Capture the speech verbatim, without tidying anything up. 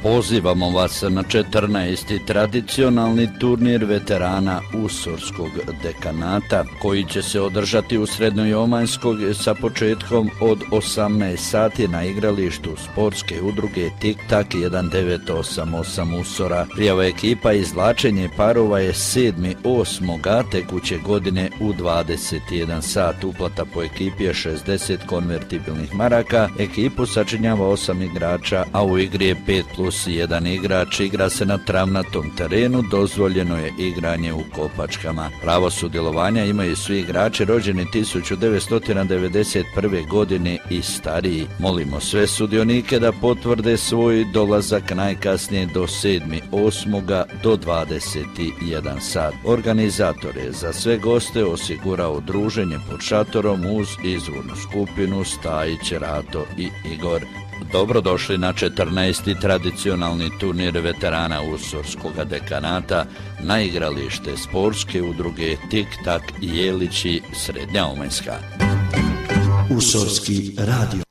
Pozivamo vas na četrnaesti tradicionalni turnir veterana Usorskog dekanata, koji će se održati u Srednjoj Omanskog sa početkom od osamnaest sati na igralištu sportske udruge Tik-Tak jedan devet osam osam Usora. Prijava ekipa i izvlačenje parova je sedmog osmog tekuće godine u dvadeset jedan sat. Uplata po ekipi je šezdeset konvertibilnih maraka. Ekipu sačinjava osam igrača, a u igri je pet plus jedan igrač. Igra se na travnatom terenu, dozvoljeno je igranje u kopačkama. Pravo sudjelovanja imaju svi igrači rođeni tisuću devetsto devedeset prve. godine i stariji. Molimo sve sudionike da potvrde svoj dolazak najkasnije do sedmog osmog do dvadeset jedan sat. Organizator je za sve goste osigurao druženje pod šatorom uz izvornu skupinu Stajić, Rato i Igor. Dobrodošli na četrnaesti tradicionalni turnir veterana Usorskog dekanata na igralište sportske udruge Tik-Tak Jelići, Srednja Omanjska. Usorski radio.